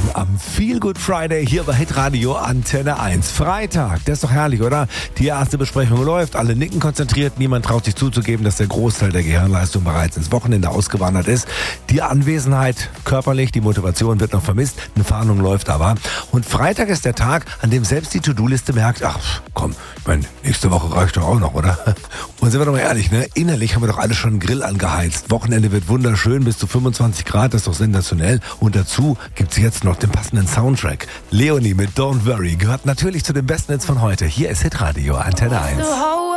am Feel Good Friday hier bei Hitradio Antenne 1. Freitag, das ist doch herrlich, oder? Die erste Besprechung läuft, alle nicken konzentriert, niemand traut sich zuzugeben, dass der Großteil der Gehirnleistung bereits ins Wochenende ausgewandert ist. Die Anwesenheit körperlich, die Motivation wird noch vermisst, eine Fahndung läuft aber. Und Freitag ist der Tag, an dem selbst die To-Do-Liste merkt, ach komm, ich meine, nächste Woche reicht doch auch noch, oder? Und sind wir doch mal ehrlich, ne? Innerlich haben wir doch alle schon einen Grill angeheizt. Wochenende wird wunderschön, bis zu 25 Grad, das ist doch sensationell. Und dazu gibt's jetzt noch den passenden Soundtrack. Leonie mit Don't Worry gehört natürlich zu den besten Hits von heute. Hier ist Hitradio Antenne 1.